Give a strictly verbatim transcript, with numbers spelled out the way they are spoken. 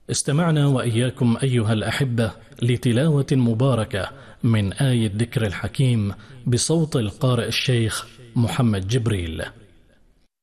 استمعنا وإياكم أيها الأحبة لتلاوة مباركة من آية ذكر الحكيم بصوت القارئ الشيخ محمد جبريل.